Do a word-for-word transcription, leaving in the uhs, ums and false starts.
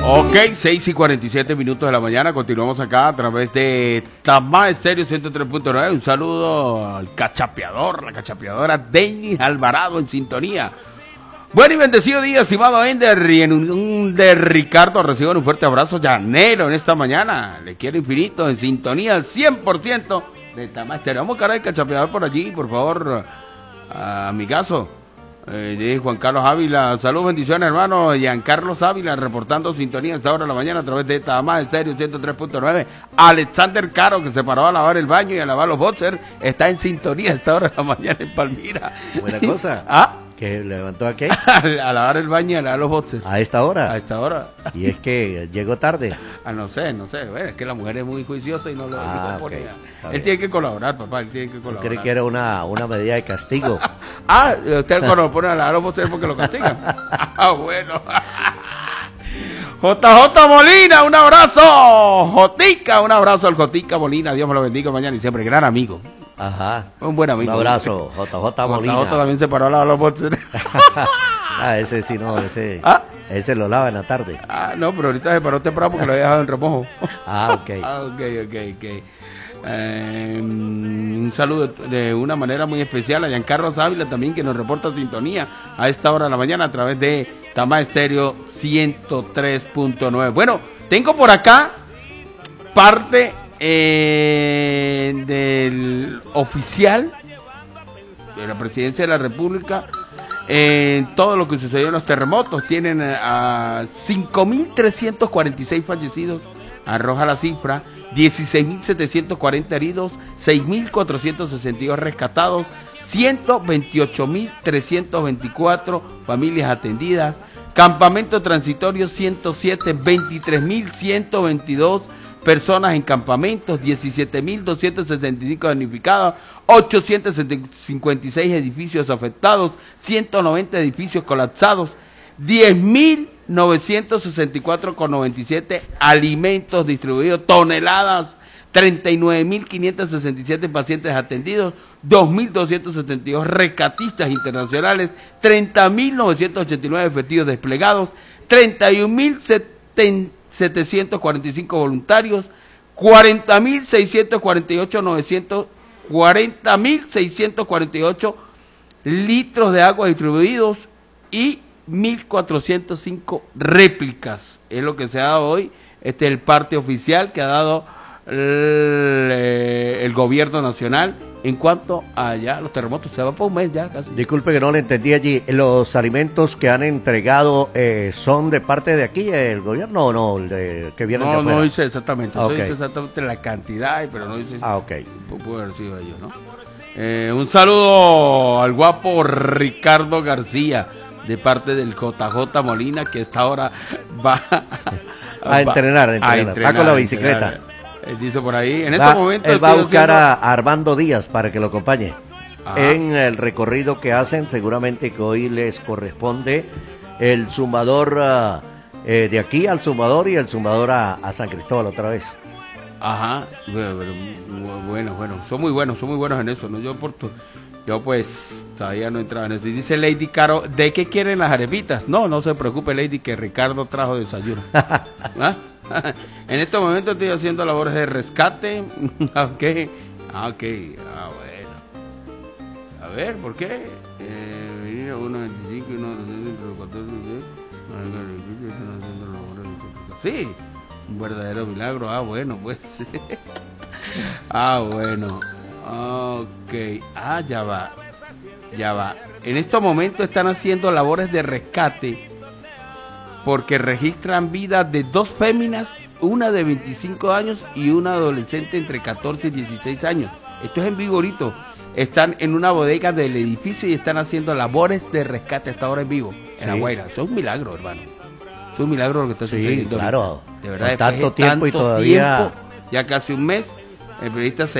Ok, seis y cuarenta y siete minutos de la mañana, continuamos acá a través de Tamá Estéreo ciento tres punto nueve. Un saludo al cachapeador, la cachapeadora Denis Alvarado en sintonía. Buen y bendecido día, estimado Ender, y en un, un de Ricardo reciban un fuerte abrazo llanero en esta mañana. Le quiero infinito, en sintonía al cien por ciento de Tamá Estéreo. Vamos a cargar el cachapeador por allí, por favor, amigazo. Eh, de Juan Carlos Ávila, saludos, bendiciones, hermano. Giancarlos Ávila reportando sintonía a esta hora de la mañana a través de Tamá Estéreo ciento tres punto nueve. Alexander Caro, que se paró a lavar el baño y a lavar los boxers, está en sintonía a esta hora de la mañana en Palmira. Buena cosa. ¿Ah? ¿Que levantó aquí? A lavar el baño y a lavar los boxers. ¿A esta hora? A esta hora. Y es que llegó tarde. Ah, no sé, no sé. Bueno, es que la mujer es muy juiciosa y no lo ah, no okay. Él tiene que colaborar, papá. Él tiene que colaborar. ¿Cree que era una, una medida de castigo? Ah, usted cuando lo pone a lavar los boxers porque lo castigan. Ah, bueno. J J Molina, un abrazo. Jotica, un abrazo al Jotica Molina. Dios me lo bendiga mañana y siempre. Gran amigo. Ajá. Un buen amigo. Un abrazo, J J Molina. J J también se paró a lavar los boxers. Ah, ese sí, no, ese, ¿Ah? ese lo lava en la tarde. Ah, no, pero ahorita se paró temprano porque lo había dejado en remojo. Ah, ok. Ah, ok, ok, ok. Eh, un saludo de una manera muy especial a Giancarlos Ávila también, que nos reporta sintonía a esta hora de la mañana a través de Tamá Estéreo ciento tres punto nueve. Bueno, tengo por acá parte eh, del oficial de la Presidencia de la República en eh, todo lo que sucedió en los terremotos. Tienen a cinco mil trescientos cuarenta y seis fallecidos, arroja la cifra, dieciséis mil setecientos cuarenta heridos, seis mil cuatrocientos sesenta y dos rescatados, ciento veintiocho mil trescientos veinticuatro familias atendidas, campamento transitorio ciento siete, veintitrés mil ciento veintidós personas en campamentos, diecisiete mil doscientos setenta y cinco damnificados, ochocientos cincuenta y seis edificios afectados, ciento noventa edificios colapsados, diez mil novecientos sesenta y cuatro con noventa y siete alimentos distribuidos, toneladas, treinta y nueve mil quinientos sesenta y siete pacientes atendidos, dos mil doscientos setenta y dos rescatistas internacionales, treinta mil novecientos ochenta y nueve efectivos desplegados, treinta y un mil setecientos cuarenta y cinco voluntarios, cuarenta mil seiscientos cuarenta y ocho novecientos cuarenta mil seiscientos cuarenta y ocho litros de agua distribuidos y mil cuatrocientos cinco réplicas. Es lo que se ha dado hoy. Este es el parte oficial que ha dado el, el gobierno nacional en cuanto a ya los terremotos. Se va por un mes ya casi. Disculpe que no le entendí allí. ¿Los alimentos que han entregado eh, son de parte de aquí, el gobierno, o no? De, que vienen no, de afuera. no dice exactamente. Ah, Eso okay. dice exactamente la cantidad, pero no dice. Ah, ok. Puede haber sido ellos, ¿no? Eh, un saludo al guapo Ricardo García, de parte del J J Molina, que esta hora va a, a, entrenar, a, entrenar. a entrenar, va con la bicicleta. Él dice por ahí, en va, este momento él va a buscar haciendo... a Armando Díaz para que lo acompañe. Ajá. En el recorrido que hacen. Seguramente que hoy les corresponde el zumbador uh, eh, de aquí al zumbador y el zumbador a, a San Cristóbal otra vez. Ajá, bueno, bueno, bueno, son muy buenos, son muy buenos en eso, ¿no? Yo por tu... Yo pues todavía no entraba en eso. Y dice Lady Caro, ¿de qué quieren las arepitas? No, no se preocupe, Lady, que Ricardo trajo desayuno. ¿Ah? En este momento estoy haciendo labores de rescate. Ok, ah, ok, ah, bueno. A ver, ¿por qué? Eh, uno veinticinco y uno sí, un verdadero milagro. Ah, bueno, pues. Ah, bueno. Ok, ah, ya va, ya va. En estos momentos están haciendo labores de rescate porque registran vidas de dos féminas, una de veinticinco años y una adolescente entre catorce y dieciséis años. Esto es en vivo ahorita. Están en una bodega del edificio y están haciendo labores de rescate hasta ahora en vivo, en sí. La Guaira. Eso es un milagro, hermano. Es un milagro lo que está sí, sucediendo. Claro. De verdad, tanto tanto tiempo y todavía tiempo, ya casi un mes, el periodista se